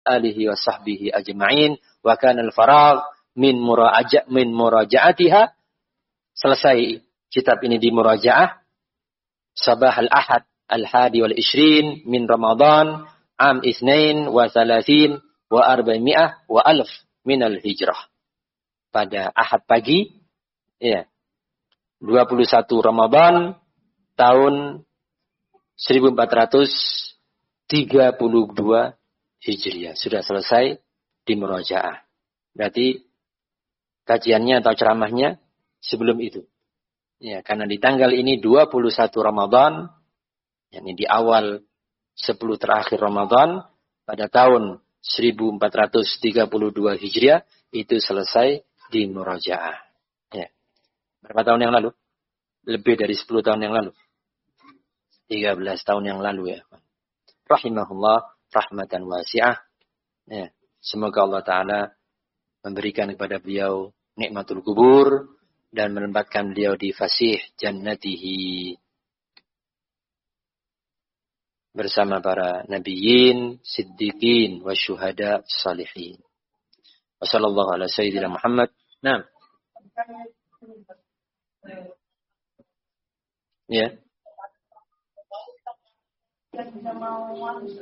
alihi wa sahbihi ajma'in. Wa kana al-faragh min muraja'atiha. Selesai kitab ini di murajaah. Sabah al-ahad al-hadi wal-ishrin min Ramadan. Am isnain wa thalathin wa arba'mi'ah wa alf min al-hijrah. Pada ahad pagi. Ya. 21 Ramadan. Tahun 1432 Hijriah. Sudah selesai di murajaah. Berarti kajiannya atau ceramahnya sebelum itu. Ya, karena di tanggal ini 21 Ramadan, yakni di awal 10 terakhir Ramadan, pada tahun 1432 Hijriah, itu selesai di murajaah. Ya. Berapa tahun yang lalu? Lebih dari 10 tahun yang lalu. 13 tahun yang lalu ya. Rahimahullah rahmatan wasi'ah. Ya. Semoga Allah Ta'ala memberikan kepada beliau nikmatul kubur dan menempatkan beliau di fasih jannatihi bersama para nabiyyin, siddiqin, wasyuhada, salihin. Wassallallahu ala sayyidina Muhammad. Nah. Ya. Kita bisa mau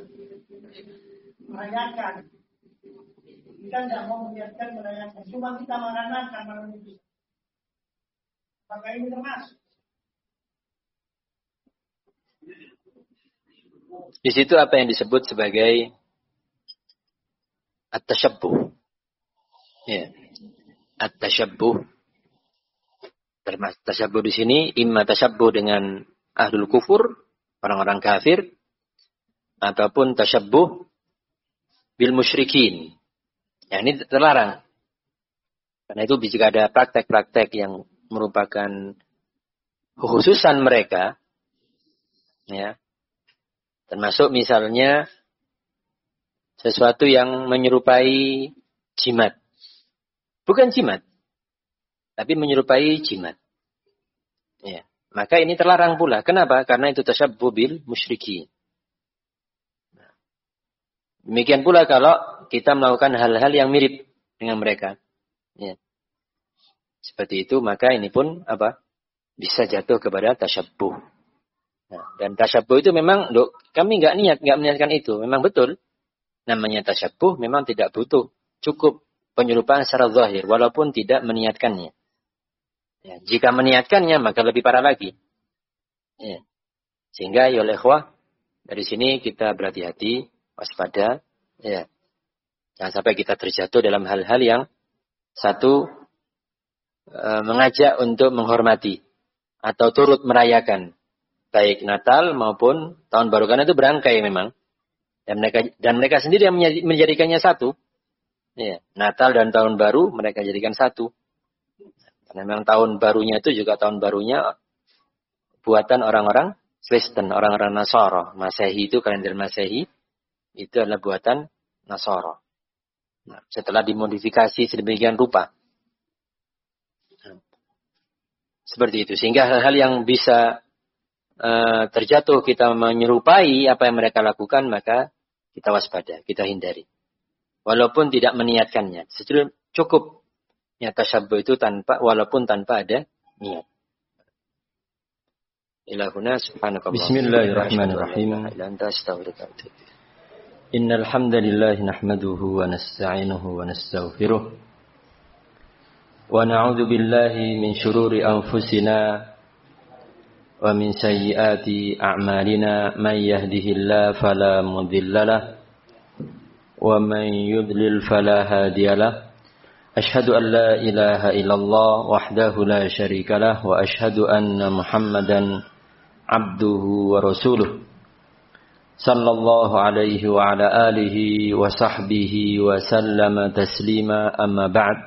merayakan. Kita tidak mau melihatkan merayakan. Cuma kita mengatakan malam itu. Maka ini termasuk. Di situ apa yang disebut sebagai at-tashabbuh. Ya. At-tashabbuh. Tashabbuh di sini imma tashabbuh dengan ahlul kufur, orang-orang kafir, ataupun tashabbuh bil musyrikin. Ya, ini terlarang. Karena itu jika ada praktek-praktek yang merupakan khususan mereka, ya, termasuk misalnya sesuatu yang menyerupai jimat. Bukan jimat, tapi menyerupai jimat. Ya. Maka ini terlarang pula. Kenapa? Karena itu tasyabbuh bil musyrikin. Demikian pula kalau kita melakukan hal-hal yang mirip dengan mereka. Ya. Seperti itu, maka ini pun apa? Bisa jatuh kepada tasyabbuh. Nah, dan tasyabbuh itu memang, kami nggak meniatkan itu. Memang betul. Namanya tasyabbuh memang tidak butuh. Cukup penyerupaan secara zahir, walaupun tidak meniatkannya. Ya, jika meniatkannya, maka lebih parah lagi. Ya. Sehingga, ya ikhwah, dari sini kita berhati-hati, waspada, ya. Jangan sampai kita terjatuh dalam hal-hal yang satu mengajak untuk menghormati atau turut merayakan baik Natal maupun Tahun Baru, karena itu berangkai memang, dan mereka sendiri yang menjadikannya satu. Ya, Natal dan Tahun Baru mereka jadikan satu. Karena memang tahun barunya itu juga tahun barunya buatan orang-orang Kristen, orang-orang Nasara. Masehi itu, kalender Masehi itu adalah buatan Nasara. Nah, setelah dimodifikasi sedemikian rupa. Seperti itu. Sehingga hal-hal yang bisa terjatuh kita menyerupai apa yang mereka lakukan, maka kita waspada, kita hindari. Walaupun tidak meniatkannya. Sejujurnya cukup ya tasyabbuh itu walaupun tanpa ada niat. Ilahuna subhanakallah. Bismillahirrahmanirrahim. Innal hamdalillah nahmaduhu wa nasta'inuhu wa nastaghfiruh. Wa na'udzu billahi min shururi anfusina wa min sayyiati a'malina. May yahdihillahu fala mudilla lahu wa man yudlil fala hadiya lahu. Ashhadu an la ilaha illallah wahdahu la syarika lah wa ashhadu anna Muhammadan abduhu wa rasuluh sallallahu alaihi wa ala alihi wa sahbihi wa sallama taslima, amma ba'd.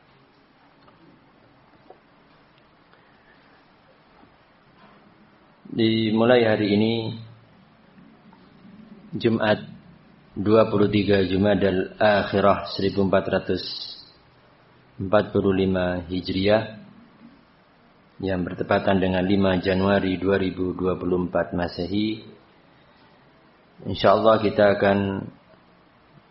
Dimulai hari ini Jumat 23 Jumadal Akhirah 1445 Hijriah yang bertepatan dengan 5 Januari 2024 Masehi. Insyaallah kita akan